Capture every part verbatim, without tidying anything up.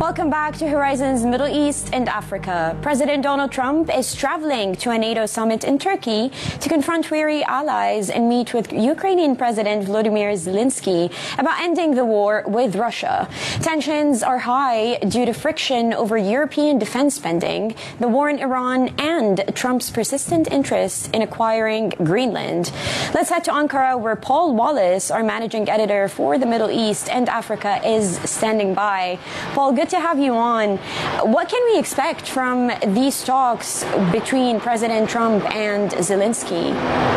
Welcome back to Horizons Middle East and Africa. President Donald Trump is traveling to a NATO summit in Turkey to confront weary allies and meet with Ukrainian President Volodymyr Zelensky about ending the war with Russia. Tensions are high due to friction over European defense spending, the war in Iran, and Trump's persistent interest in acquiring Greenland. Let's head to Ankara, where Paul Wallace, our managing editor for the Middle East and Africa, is standing by. Paul, good to have you on. What can we expect from these talks between President Trump and Zelensky?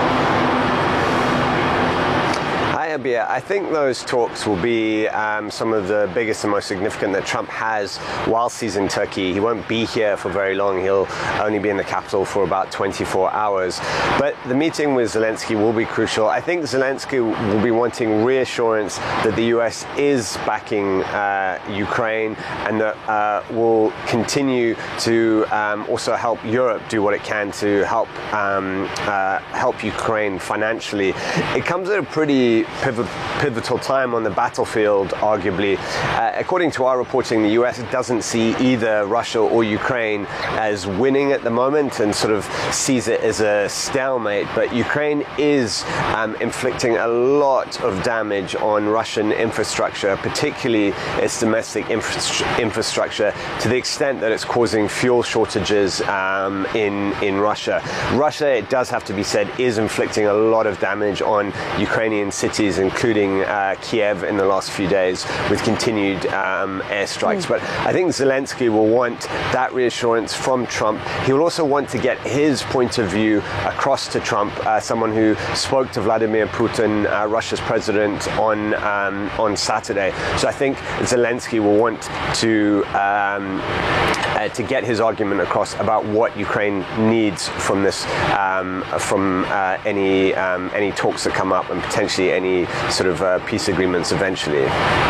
Hi, Abia. I think those talks will be um, some of the biggest and most significant that Trump has whilst he's in Turkey. He won't be here for very long. He'll only be in the capital for about twenty-four hours. But the meeting with Zelensky will be crucial. I think Zelensky will be wanting reassurance that the U S is backing uh, Ukraine and that uh, will continue to um, also help Europe do what it can to help um, uh, help Ukraine financially. It comes at a pretty pivotal time on the battlefield, arguably. Uh, according to our reporting, the U S doesn't see either Russia or Ukraine as winning at the moment and sort of sees it as a stalemate. But Ukraine is um, inflicting a lot of damage on Russian infrastructure, particularly its domestic infra- infrastructure, to the extent that it's causing fuel shortages um, in, in Russia. Russia, it does have to be said, is inflicting a lot of damage on Ukrainian cities, including uh, Kiev in the last few days, with continued um, airstrikes. Mm. But I think Zelensky will want that reassurance from Trump. He will also want to get his point of view across to Trump, uh, someone who spoke to Vladimir Putin, uh, Russia's president, on um, on Saturday. So I think Zelensky will want to um, uh, to get his argument across about what Ukraine needs from this, um, from uh, any um, any talks that come up, and potentially any sort of uh, peace agreements eventually.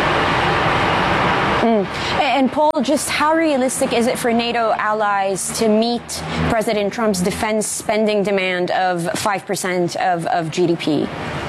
Mm. And Paul, just how realistic is it for NATO allies to meet President Trump's defense spending demand of five percent of, of G D P?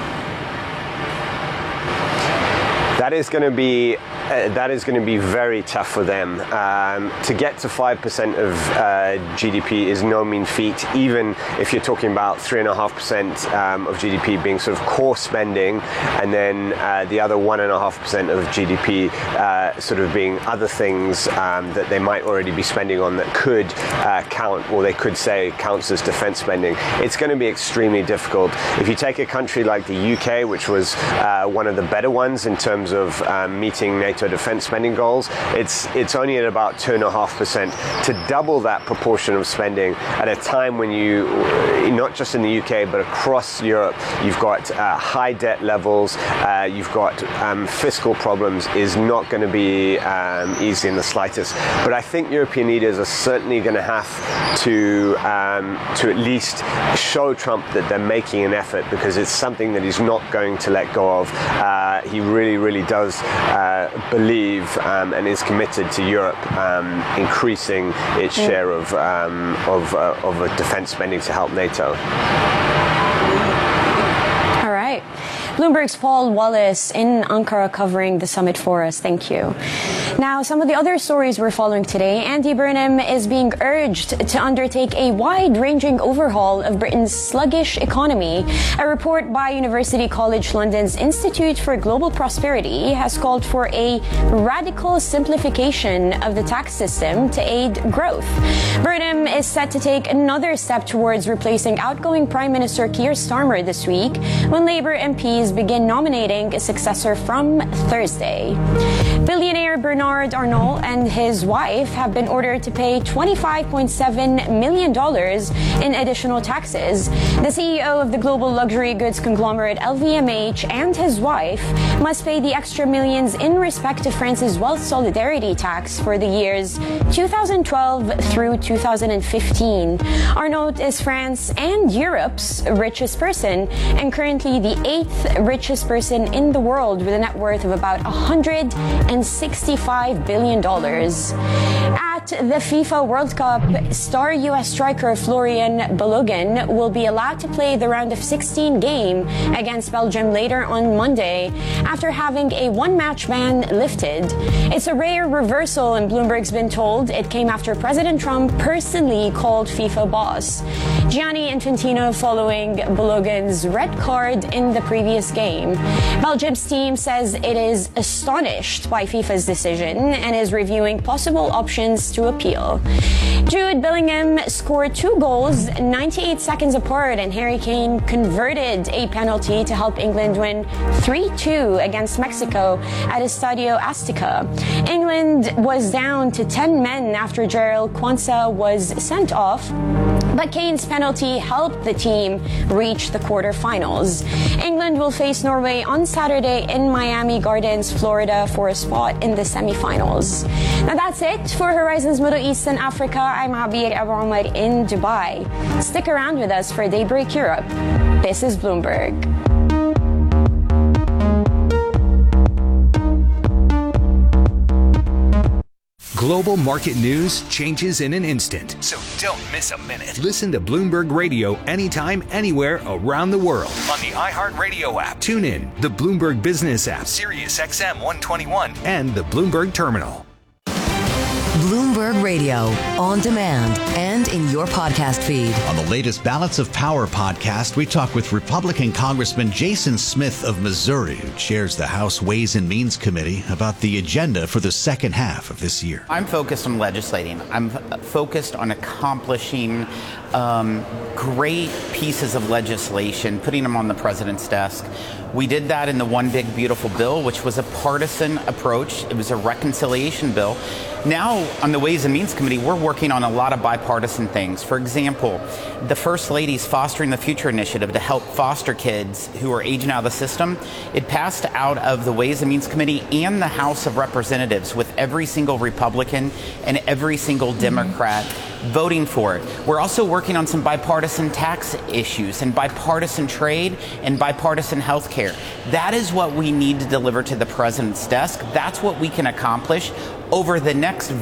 That is going to be uh, that is going to be very tough for them. Um, to get to five percent of uh, G D P is no mean feat, even if you're talking about three point five percent um, of G D P being sort of core spending, and then uh, the other one point five percent of G D P uh, sort of being other things um, that they might already be spending on that could uh, count, or they could say counts as defense spending. It's going to be extremely difficult. If you take a country like the U K, which was uh, one of the better ones in terms of um, meeting NATO defense spending goals, it's it's only at about two and a half percent. To double that proportion of spending at a time when you, not just in the U K but across Europe, you've got uh, high debt levels, uh, you've got um, fiscal problems, is not going to be um, easy in the slightest. But I think European leaders are certainly going to have to um, to at least show Trump that they're making an effort, because it's something that he's not going to let go of. Uh, he really, really does uh, believe um, and is committed to Europe um, increasing its share of um, of, uh, of uh, defense spending to help NATO. All right. Bloomberg's Paul Wallace in Ankara covering the summit for us. Thank you. Now, some of the other stories we're following today. Andy Burnham is being urged to undertake a wide-ranging overhaul of Britain's sluggish economy. A report by University College London's Institute for Global Prosperity has called for a radical simplification of the tax system to aid growth. Burnham is set to take another step towards replacing outgoing Prime Minister Keir Starmer this week, when Labour M Ps begin nominating a successor from Thursday. Billionaire Bernard Arnault and his wife have been ordered to pay twenty-five point seven million dollars in additional taxes. The C E O of the global luxury goods conglomerate L V M H and his wife must pay the extra millions in respect to France's wealth solidarity tax for the years two thousand twelve through two thousand fifteen. Arnault is France and Europe's richest person, and currently the eighth richest person in the world, with a net worth of about one hundred sixty-five billion dollars. At the FIFA World Cup, star U S striker Florian Balogun will be allowed to play the round of sixteen game against Belgium later on Monday after having a one-match ban lifted. It's a rare reversal, and Bloomberg's been told it came after President Trump personally called FIFA boss Gianni Infantino following Balogun's red card in the previous game. Belgium's team says it is astonished by FIFA's decision and is reviewing possible options to appeal. Jude Bellingham scored two goals ninety-eight seconds apart, and Harry Kane converted a penalty to help England win three two against Mexico at Estadio Azteca. England was down to ten men after Gerald Quansah was sent off, but Kane's penalty helped the team reach the quarterfinals. England will face Norway on Saturday in Miami Gardens, Florida, for a spot in the semifinals. Now that's it for Horizons Middle East and Africa. I'm Abir Abu Omar in Dubai. Stick around with us for Daybreak Europe. This is Bloomberg. Global market news changes in an instant, so don't miss a minute. Listen to Bloomberg Radio anytime, anywhere around the world on the iHeartRadio app. Tune in, the Bloomberg Business app, Sirius X M one twenty-one, and the Bloomberg Terminal. Bloomberg Radio, on demand and in your podcast feed. On the latest Balance of Power podcast, we talk with Republican Congressman Jason Smith of Missouri, who chairs the House Ways and Means Committee, about the agenda for the second half of this year. I'm focused on legislating. I'm focused on accomplishing um, great pieces of legislation, putting them on the president's desk. We did that in the One Big Beautiful Bill, which was a partisan approach. It was a reconciliation bill. Now, on the Ways and Means Committee, we're working on a lot of bipartisan things. For example, the First Lady's Fostering the Future initiative to help foster kids who are aging out of the system. It passed out of the Ways and Means Committee and the House of Representatives, with every single Republican and every single Democrat voting for it. We're also working on some bipartisan tax issues and bipartisan trade and bipartisan health care. That is what we need to deliver to the president's desk. That's what we can accomplish over the next